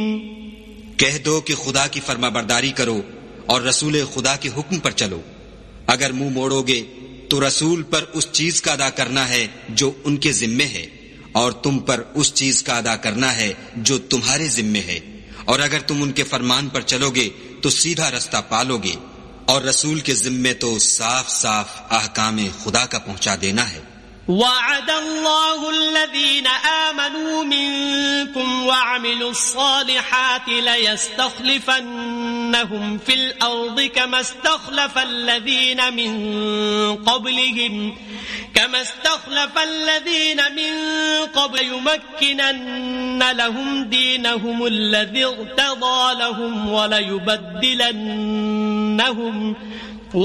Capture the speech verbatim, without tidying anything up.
कह दो कि खुदा की फरमाबरदारी करो और रसूल खुदा के हुक्म पर चलो। अगर मुंह मोड़ोगे तो रसूल पर उस चीज का अदा करना है जो उनके जिम्मे है, और तुम पर उस चीज का अदा करना है जो तुम्हारे जिम्मे है। और अगर तुम उनके फरमान पर चलोगे तो सीधा रास्ता पालोगे, और रसूल के जिम्मे तो साफ साफ अहकाम खुदा का पहुंचा देना है। وعد الله الذين آمنوا منكم وعملوا الصالحات ليستخلفنهم في الأرض كما استخلف الذين من قبلهم كما استخلف الذين من قبل يمكنن لهم دينهم الذي ارتضى لهم وليبدلنهم